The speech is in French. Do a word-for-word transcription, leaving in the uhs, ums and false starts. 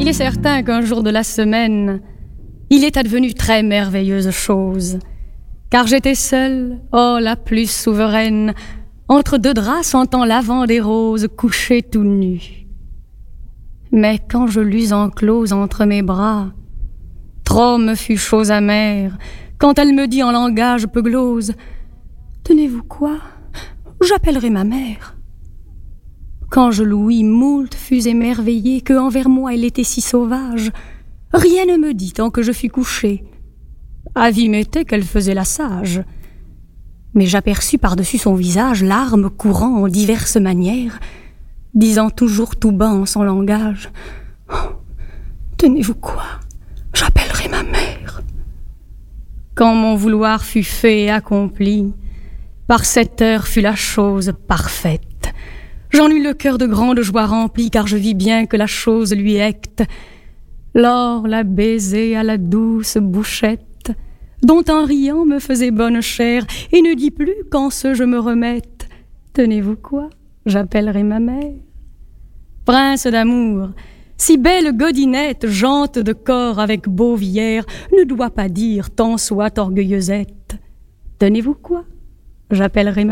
Il est certain qu'un jour de la semaine, il est advenu très merveilleuse chose, car j'étais seule, oh la plus souveraine, entre deux draps sentant l'avant des roses, couchée tout nu. Mais quand je l'eus enclose entre mes bras, trop me fut chose amère, quand elle me dit en langage peu glose, « Tenez-vous quoi? J'appellerai ma mère. » Quand je l'ouïs, moult fus émerveillée que envers moi elle était si sauvage, rien ne me dit tant que je fus couchée. Avis m'était qu'elle faisait la sage. Mais j'aperçus par-dessus son visage larmes courant en diverses manières, disant toujours tout bas en son langage, oh, « Tenez-vous quoi? J'appellerai ma mère. » Quand mon vouloir fut fait et accompli, par cette heure fut la chose parfaite. J'en eus le cœur de grande joie rempli, car je vis bien que la chose lui ecte. Lors la baiser à la douce bouchette, dont en riant me faisait bonne chère, et ne dit plus qu'en ce je me remette, « Tenez-vous quoi? J'appellerai ma mère. » Prince d'amour, si belle godinette, jante de corps avec beau vieillère, ne doit pas dire tant soit orgueilleusette, « Tenez-vous quoi? J'appellerai ma mère. »